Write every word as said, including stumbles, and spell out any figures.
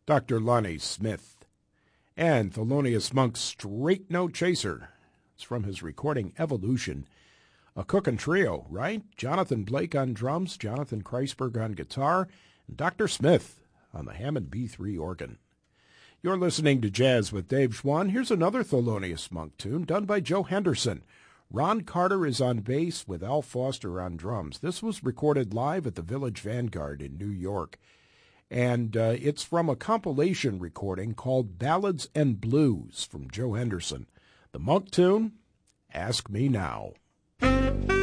Doctor Lonnie Smith, and Thelonious Monk's Straight No Chaser. It's from his recording Evolution. A cookin' trio, right? Jonathan Blake on drums, Jonathan Kreisberg on guitar, and Doctor Smith on the Hammond B three organ. You're listening to Jazz with Dave Schwann. Here's another Thelonious Monk tune done by Joe Henderson. Ron Carter is on bass with Al Foster on drums. This was recorded live at the Village Vanguard in New York. And uh, it's from a compilation recording called Ballads and Blues from Joe Henderson. The Monk tune, Ask Me Now.